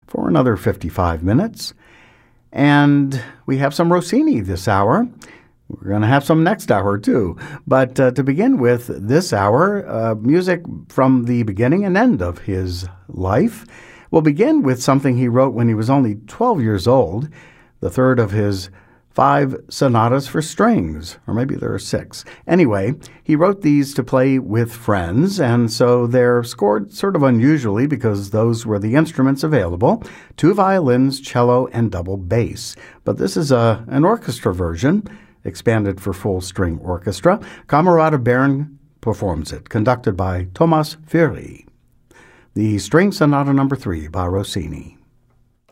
for another 55 minutes. And we have some Rossini this hour. We're going to have some next hour, too. But to begin with this hour, music from the beginning and end of his life. We'll begin with something he wrote when he was only 12 years old, the third of his 5 sonatas for strings, or maybe there are 6. Anyway, he wrote these to play with friends, and so they're scored sort of unusually because those were the instruments available, 2 violins, cello, and double bass. But this is an orchestra version, expanded for full string orchestra. Camerata Bern performs it, conducted by Thomas Ferri. The String Sonata No. 3 by Rossini.